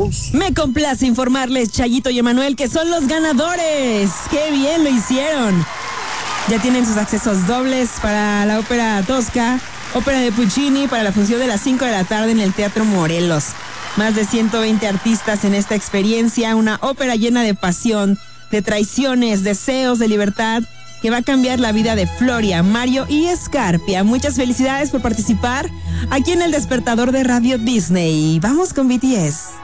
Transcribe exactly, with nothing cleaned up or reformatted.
House. Me complace informarles, Chayito y Emanuel, que son los ganadores. ¡Qué bien lo hicieron! Ya tienen sus accesos dobles para la ópera Tosca, ópera de Puccini, para la función de las cinco de la tarde en el Teatro Morelos. Más de ciento veinte artistas en esta experiencia, una ópera llena de pasión, de traiciones, deseos, de libertad, que va a cambiar la vida de Floria, Mario y Scarpia. Muchas felicidades por participar aquí en El Despertador de Radio Disney. Vamos con B T S.